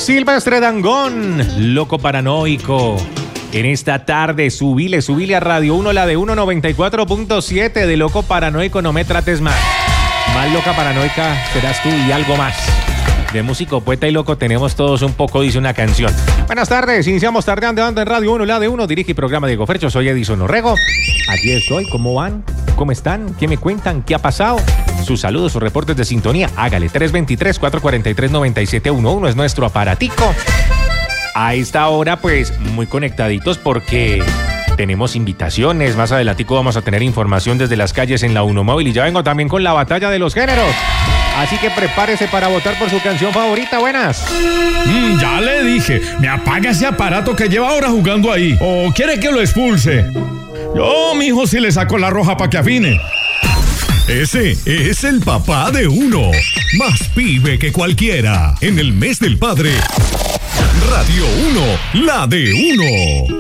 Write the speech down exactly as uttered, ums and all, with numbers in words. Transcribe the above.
Silvestre Dangond, loco paranoico. En esta tarde, subile, subile a Radio uno, la de uno noventa y cuatro punto siete de Loco Paranoico, no me trates más. Más loca paranoica serás tú y algo más. De músico, poeta y loco tenemos todos un poco, dice una canción. Buenas tardes, iniciamos Tardeando en Radio uno, la de uno, dirige y programa Diego Fercho, soy Edison Orrego. Aquí estoy, ¿cómo van? ¿Cómo están? ¿Qué me cuentan? ¿Qué ha pasado? Sus saludos, sus reportes de sintonía, hágale. tres dos tres, cuatro cuatro tres, nueve siete uno uno es nuestro aparatico. A esta hora, pues, muy conectaditos porque tenemos invitaciones. Más adelantico vamos a tener información desde las calles en la Uno Móvil. Y ya vengo también con la batalla de los géneros. Así que prepárese para votar por su canción favorita. Buenas. Mm, ya le dije, me apaga ese aparato que lleva horas jugando ahí. ¿O quiere que lo expulse? Yo, mijo, sí le saco la roja para que afine. Ese es el papá de uno. Más pibe que cualquiera. En el mes del padre. Radio uno, la de uno.